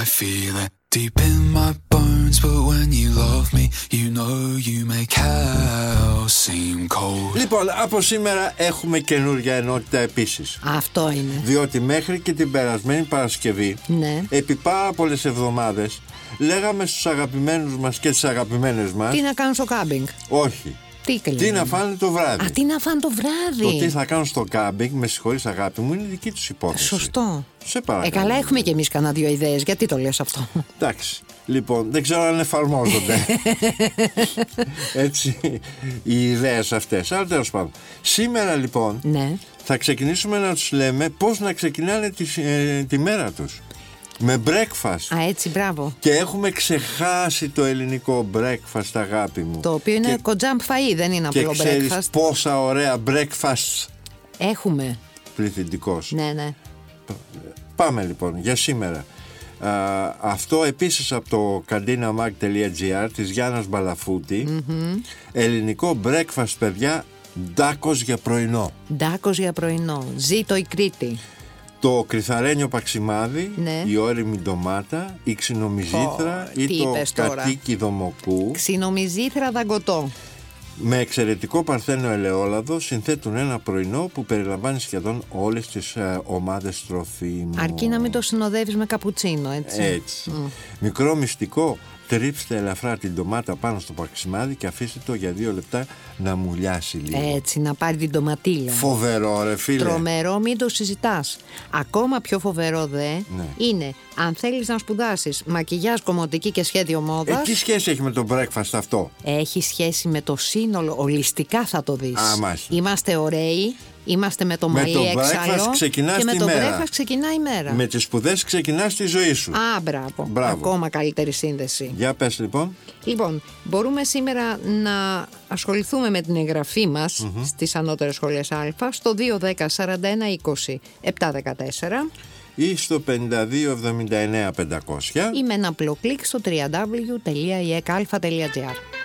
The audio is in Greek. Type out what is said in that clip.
I feel it deep in my bones, but when you love me, you know you make hell seem cold. Λοιπόν, από σήμερα έχουμε καινούργια ενότητα επίσης. Αυτό είναι. Διότι μέχρι και την περασμένη Παρασκευή, Ναι. επί πάρα πολλές εβδομάδες, λέγαμε στους αγαπημένους μας και τις αγαπημένες μας. Τι να κάνουν στο κάμπινγκ. Όχι. Τι να φάνε το βράδυ. Α, τι να φάνε το βράδυ. Το τι θα κάνουν στο κάμπινγκ, με συγχωρείς αγάπη μου, είναι δική τους υπόθεση. Σωστό. Σε παρακαλώ. Καλά, έχουμε κι εμείς κανένα δύο ιδέες. Γιατί το λες αυτό? Εντάξει. Λοιπόν, δεν ξέρω αν εφαρμόζονται έτσι οι ιδέες αυτές. Αλλά τέλος πάντων. Σήμερα λοιπόν, Ναι. θα ξεκινήσουμε να τους λέμε πώς να ξεκινάνε τη μέρα τους. Με breakfast. Α, έτσι, μπράβο. Και έχουμε ξεχάσει το ελληνικό breakfast, αγάπη μου. Το οποίο είναι κοντζάμπ φαΐ, δεν είναι απλό Και ξέρεις breakfast. πόσα ωραία breakfast Έχουμε. πληθυντικός. Ναι, ναι. Πάμε λοιπόν για σήμερα. Αυτό επίσης από το kandinamag.gr της Γιάννας Μπαλαφούτη. Ελληνικό breakfast, παιδιά, ντάκος για πρωινό. Ντάκος για πρωινό. Ζήτω η Κρήτη. Το κρυθαρένιο παξιμάδι, Ναι. η όριμη ντομάτα, η ξινομυζήθρα ή τι το είπες τώρα? κατοίκι δομοκού Ξινομυζήθρα δαγκωτό. με εξαιρετικό παρθένο ελαιόλαδο συνθέτουν ένα πρωινό που περιλαμβάνει σχεδόν όλες τις ομάδες τροφίμων. Αρκεί να μην το συνοδεύεις με καπουτσίνο, έτσι. Έτσι. Μικρό μυστικό, τρίψτε ελαφρά την ντομάτα πάνω στο παξιμάδι και αφήστε το για 2 λεπτά να μουλιάσει λίγο. Έτσι, να πάρει την ντοματίλα. Φοβερό ρε φίλε. Τρομερό, μην το συζητάς. Ακόμα πιο φοβερό είναι αν θέλεις να σπουδάσεις μακιγιάζ, κομμωτική και σχέδιο μόδας. Τι σχέση έχει με το breakfast αυτό? Έχει σχέση με το σύνολο, ολιστικά θα το δεις. μάλιστα. Είμαστε ωραίοι, είμαστε με το μαλλί έξαλλο ξεκινάς και με τη το μέρα. breakfast ξεκινάει η μέρα. Με τις σπουδές ξεκινάς τη ζωή σου. Α, μπράβο. Ακόμα καλύτερη σύνδεση. Για πες λοιπόν. Λοιπόν, μπορούμε σήμερα να ασχοληθούμε με την εγγραφή μας στις ανώτερες σχολές Α στο 210 41 20 714 ή στο 5279 500 ή με ένα απλό κλικ στο www.ekalfa.gr.